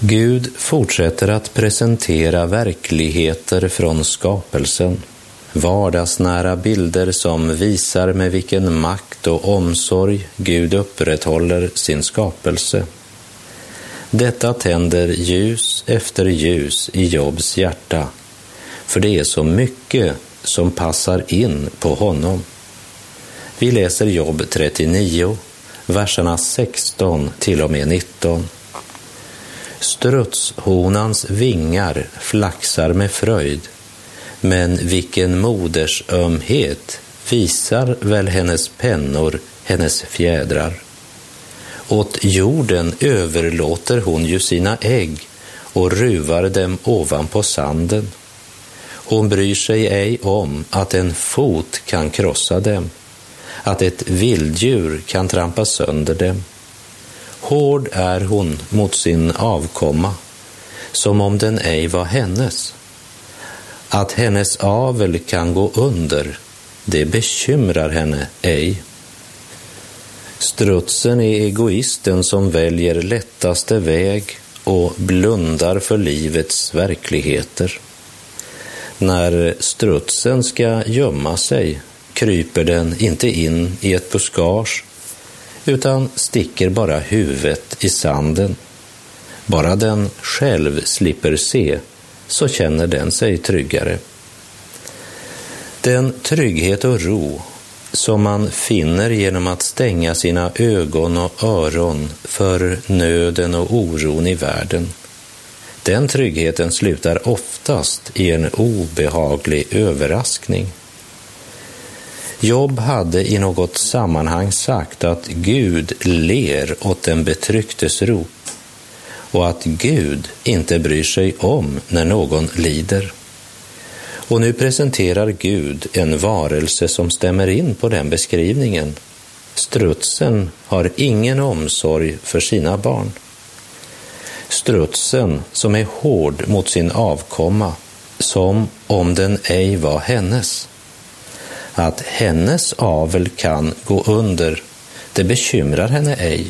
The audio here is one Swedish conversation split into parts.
Gud fortsätter att presentera verkligheter från skapelsen, vardagsnära bilder som visar med vilken makt och omsorg Gud upprätthåller sin skapelse. Detta tänder ljus efter ljus i Jobs hjärta, för det är så mycket som passar in på honom. Vi läser Jobb 39, verserna 16 till och med 19. Strutshonans vingar flaxar med fröjd, men vilken modersömhet visar väl hennes pennor, hennes fjädrar. Åt jorden överlåter hon ju sina ägg och ruvar dem ovanpå sanden. Hon bryr sig ej om att en fot kan krossa dem, att ett vilddjur kan trampa sönder dem. Hård är hon mot sin avkomma, som om den ej var hennes. Att hennes avel kan gå under, det bekymrar henne ej. Strutsen är egoisten som väljer lättaste väg och blundar för livets verkligheter. När strutsen ska gömma sig kryper den inte in i ett buskage, utan sticker bara huvudet i sanden. Bara den själv slipper se, så känner den sig tryggare. Den trygghet och ro som man finner genom att stänga sina ögon och öron för nöden och oron i världen, den tryggheten slutar oftast i en obehaglig överraskning. Job hade i något sammanhang sagt att Gud ler åt den betrycktes rop och att Gud inte bryr sig om när någon lider. Och nu presenterar Gud en varelse som stämmer in på den beskrivningen. Strutsen har ingen omsorg för sina barn. Strutsen som är hård mot sin avkomma, som om den ej var hennes. Att hennes avel kan gå under, det bekymrar henne ej.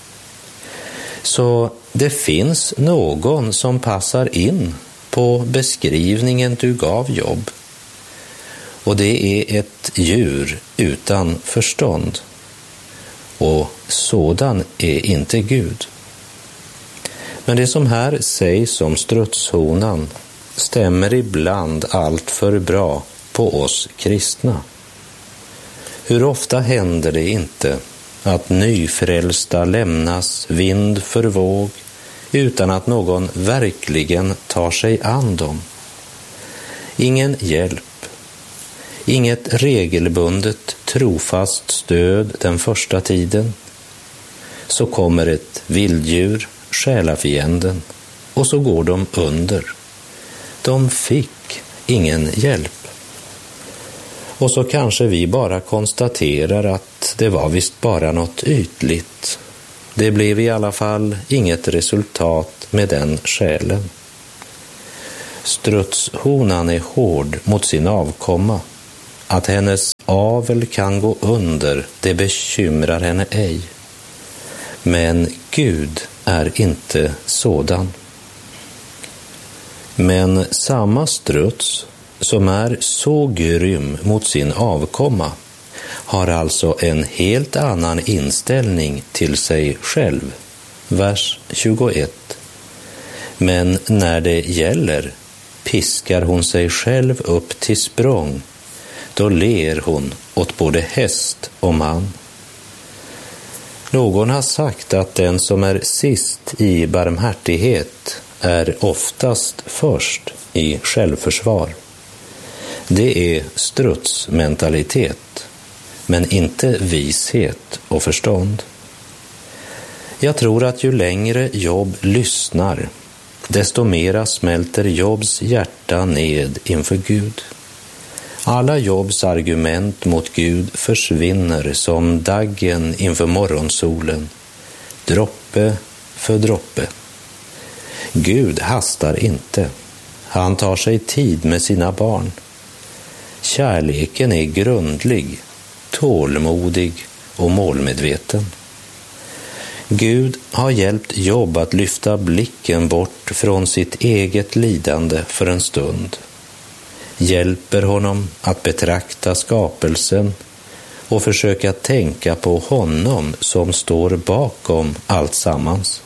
Så det finns någon som passar in på beskrivningen du gav Job. Och det är ett djur utan förstånd. Och sådan är inte Gud. Men det som här sägs om strutshonan stämmer ibland allt för bra på oss kristna. Hur ofta händer det inte att nyfrälsta lämnas vind för våg utan att någon verkligen tar sig an dem? Ingen hjälp, inget regelbundet trofast stöd den första tiden. Så kommer ett vilddjur, själafienden, och så går de under. De fick ingen hjälp. Och så kanske vi bara konstaterar att det var visst bara något ytligt. Det blev i alla fall inget resultat med den själen. Strutshonan är hård mot sin avkomma. Att hennes avel kan gå under, det bekymrar henne ej. Men Gud är inte sådan. Men samma struts som är så grym mot sin avkomma har alltså en helt annan inställning till sig själv. Vers 21. Men när det gäller piskar hon sig själv upp till språng. Då ler hon åt både häst och man. Någon har sagt att den som är sist i barmhärtighet är oftast först i självförsvar. Det är strutsmentalitet, men inte vishet och förstånd. Jag tror att ju längre Job lyssnar, desto mera smälter Jobs hjärta ned inför Gud. Alla Jobs argument mot Gud försvinner som daggen inför morgonsolen, droppe för droppe. Gud hastar inte. Han tar sig tid med sina barn. Kärleken är grundlig, tålmodig och målmedveten. Gud har hjälpt Job att lyfta blicken bort från sitt eget lidande för en stund, hjälper honom att betrakta skapelsen och försöka tänka på honom som står bakom allt sammans.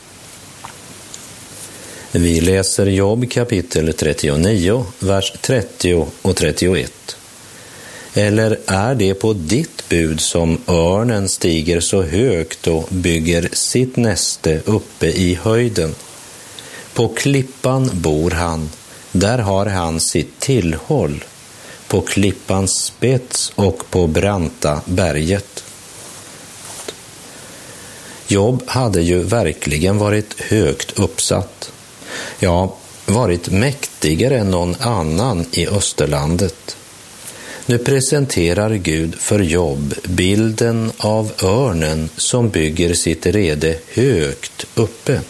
Vi läser Job kapitel 39, vers 30 och 31. Eller är det på ditt bud som örnen stiger så högt och bygger sitt näste uppe i höjden? På klippan bor han, där har han sitt tillhåll, på klippans spets och på branta berget. Job hade ju verkligen varit högt uppsatt, ja, varit mäktigare än någon annan i Österlandet. Nu presenterar Gud för Job bilden av örnen som bygger sitt rede högt uppe.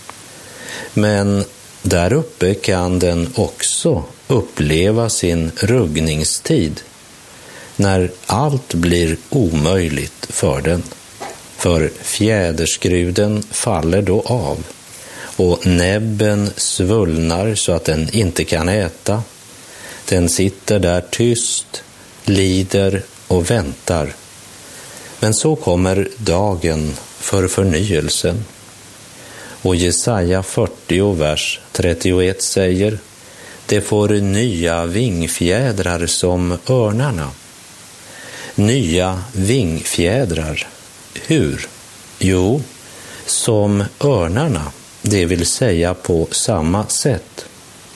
Men där uppe kan den också uppleva sin ruggningstid, när allt blir omöjligt för den. För fjäderskruden faller då av och näbben svullnar så att den inte kan äta. Den sitter där tyst, lider och väntar. Men så kommer dagen för förnyelsen. Och Jesaja 40 vers 31 säger: det får nya vingfjädrar som örnarna. Nya vingfjädrar. Hur? Jo, som örnarna, det vill säga på samma sätt.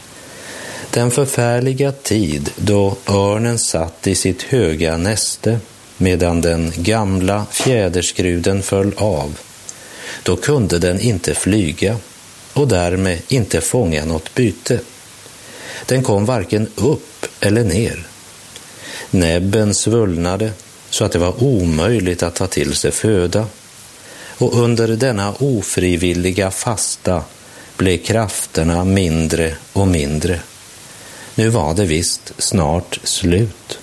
Den förfärliga tid då örnen satt i sitt höga näste medan den gamla fjäderskruden föll av, då kunde den inte flyga och därmed inte fånga något byte. Den kom varken upp eller ner. Näbben svullnade så att det var omöjligt att ta till sig föda, och under denna ofrivilliga fasta blev krafterna mindre och mindre. Nu var det visst snart slut.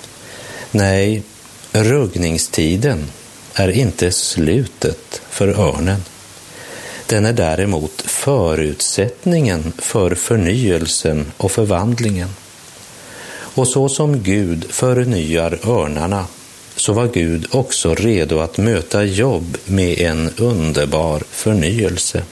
Nej, ruggningstiden är inte slutet för örnen. Den är däremot förutsättningen för förnyelsen och förvandlingen. Och så som Gud förnyar örnarna, så var Gud också redo att möta Job med en underbar förnyelse.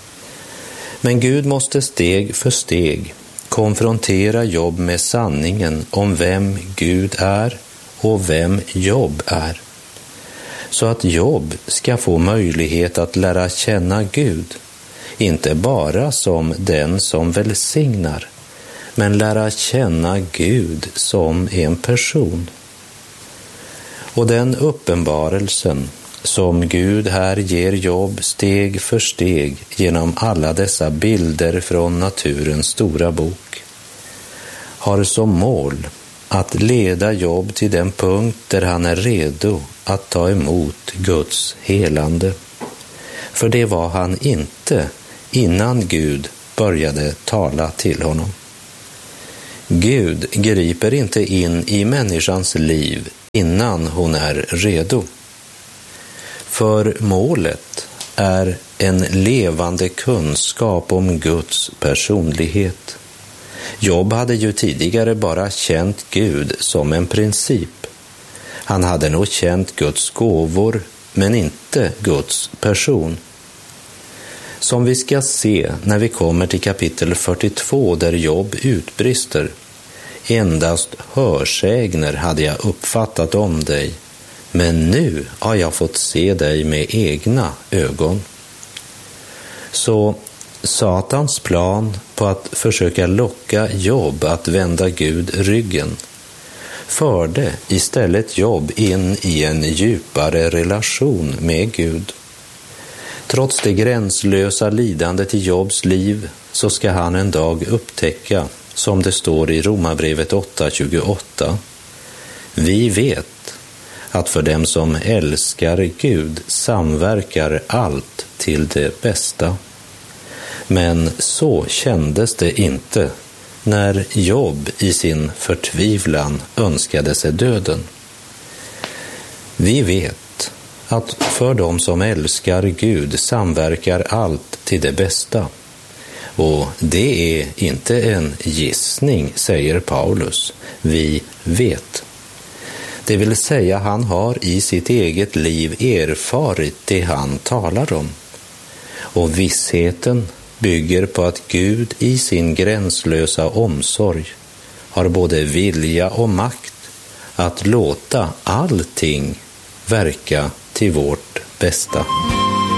Men Gud måste steg för steg konfrontera Job med sanningen om vem Gud är och vem Job är, så att Job ska få möjlighet att lära känna Gud, inte bara som den som välsignar, men lära känna Gud som en person. Och den uppenbarelsen som Gud här ger Job steg för steg genom alla dessa bilder från naturens stora bok har som mål att leda Job till den punkt där han är redo att ta emot Guds helande. För det var han inte innan Gud började tala till honom. Gud griper inte in i människans liv innan hon är redo. För målet är en levande kunskap om Guds personlighet. Job hade ju tidigare bara känt Gud som en princip. Han hade nog känt Guds gåvor, men inte Guds person. Som vi ska se när vi kommer till kapitel 42 där Job utbrister: endast hörsägner hade jag uppfattat om dig, men nu har jag fått se dig med egna ögon. Så Satans plan på att försöka locka Job att vända Gud ryggen förde istället Job in i en djupare relation med Gud. Trots det gränslösa lidandet i Jobs liv så ska han en dag upptäcka, som det står i Romarbrevet 8:28, vi vet att för dem som älskar Gud samverkar allt till det bästa. Men så kändes det inte när Job i sin förtvivlan önskade sig döden. Vi vet att för dem som älskar Gud samverkar allt till det bästa. Och det är inte en gissning, säger Paulus. Vi vet. Det vill säga, han har i sitt eget liv erfarit det han talar om. Och vissheten bygger på att Gud i sin gränslösa omsorg har både vilja och makt att låta allting verka till vårt bästa.